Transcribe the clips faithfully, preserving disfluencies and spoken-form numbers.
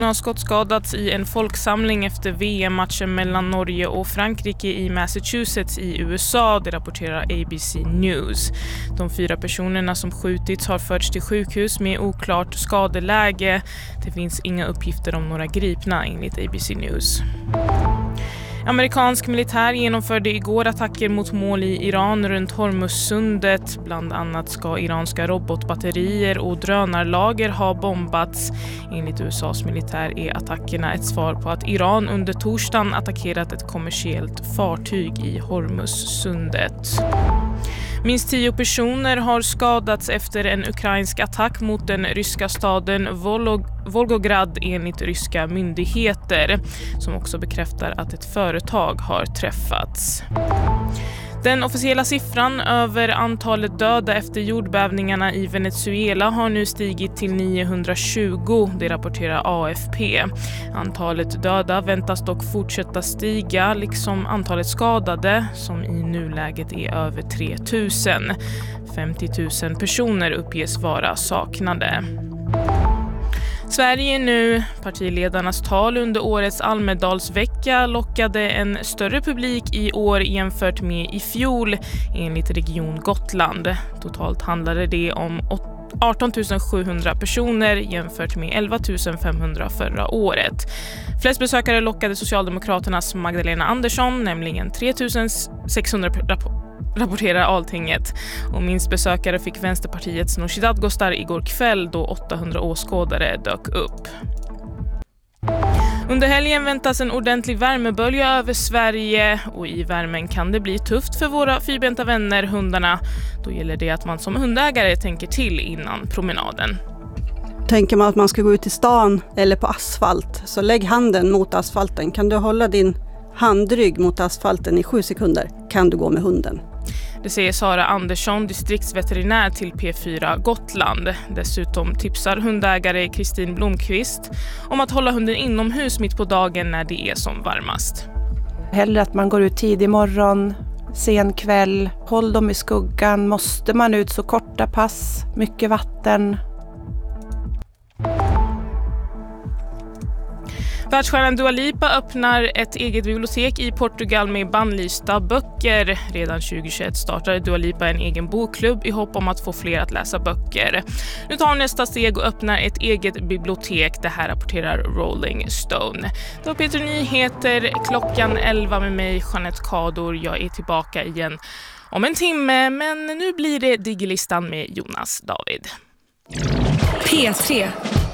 har skottskadats i en folksamling efter V M-matchen mellan Norge och Frankrike i Massachusetts i U S A, det rapporterar A B C News. De fyra personerna som skjutits har förts till sjukhus med oklart skadeläge. Det finns inga uppgifter om några gripna enligt A B C News. Amerikansk militär genomförde igår attacker mot mål i Iran runt Hormuzsundet. Bland annat ska iranska robotbatterier och drönarlager ha bombats. Enligt U S A:s militär är attackerna ett svar på att Iran under torsdagen attackerat ett kommersiellt fartyg i Hormuzsundet. Minst tio personer har skadats efter en ukrainsk attack mot den ryska staden Volog- Volgograd enligt ryska myndigheter, som också bekräftar att ett företag har träffats. Den officiella siffran över antalet döda efter jordbävningarna i Venezuela har nu stigit till niohundratjugo, det rapporterar A F P. Antalet döda väntas dock fortsätta stiga, liksom antalet skadade som i nuläget är över tre tusen. femtio tusen personer uppges vara saknade. Sverige nu. Partiledarnas tal under årets Almedalsvecka lockade en större publik i år jämfört med i fjol enligt Region Gotland. Totalt handlade det om arton tusen sjuhundra personer jämfört med elva tusen femhundra förra året. Flest besökare lockade Socialdemokraternas Magdalena Andersson, nämligen tre tusen sexhundra rapporter. rapporterar Alltinget. Och minst besökare fick Vänsterpartiets Nooshi Dadgostar igår kväll då åttahundra åskådare dök upp. Under helgen väntas en ordentlig värmebölja över Sverige och i värmen kan det bli tufft för våra fyrbenta vänner, hundarna. Då gäller det att man som hundägare tänker till innan promenaden. Tänker man att man ska gå ut i stan eller på asfalt, så lägg handen mot asfalten. Kan du hålla din handrygg mot asfalten i sju sekunder kan du gå med hunden. Det säger Sara Andersson, distriktsveterinär till P fyra Gotland. Dessutom tipsar hundägare Kristin Blomqvist om att hålla hunden inomhus mitt på dagen när det är som varmast. Hellre att man går ut tidig morgon, sen kväll, håll dem i skuggan. Måste man ut så korta pass, mycket vatten. Världsstjärnan Dua Lipa öppnar ett eget bibliotek i Portugal med bannlysta böcker. Redan tjugohundratjugoett startade Dua Lipa en egen bokklubb i hopp om att få fler att läsa böcker. Nu tar hon nästa steg och öppnar ett eget bibliotek. Det här rapporterar Rolling Stone. Det var Peter Nyheter, klockan elva med mig, Jeanette Kador. Jag är tillbaka igen om en timme, men nu blir det Digilistan med Jonas David. P tre.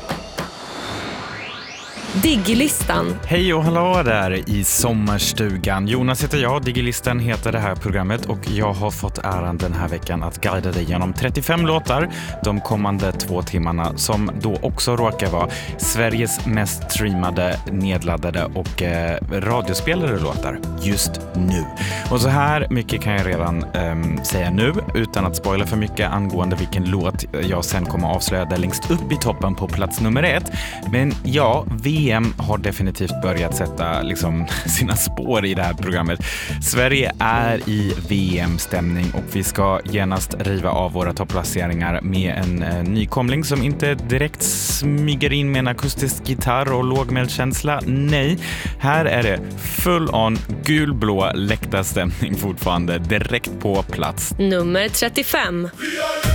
Digilistan. Hej och hallå där i sommarstugan. Jonas heter jag, Digilistan heter det här programmet och jag har fått äran den här veckan att guida dig genom trettiofem låtar de kommande två timmarna som då också råkar vara Sveriges mest streamade, nedladdade och eh, radiospelare låtar just nu. Och så här mycket kan jag redan eh, säga nu utan att spoila för mycket angående vilken låt jag sen kommer avslöja där längst upp i toppen på plats nummer ett. Men ja, vi V M har definitivt börjat sätta liksom, sina spår i det här programmet. Sverige är i V M-stämning och vi ska genast riva av våra topplaceringar med en eh, nykomling som inte direkt smyger in med en akustisk gitarr och lågmälkänsla. Nej, här är det full on gulblå läktarstämning fortfarande direkt på plats. Nummer trettiofem.